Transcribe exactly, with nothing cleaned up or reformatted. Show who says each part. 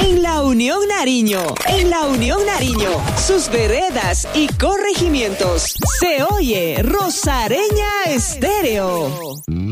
Speaker 1: En la Unión Nariño, en la Unión Nariño, sus veredas y corregimientos. Se oye Rosareña Estéreo.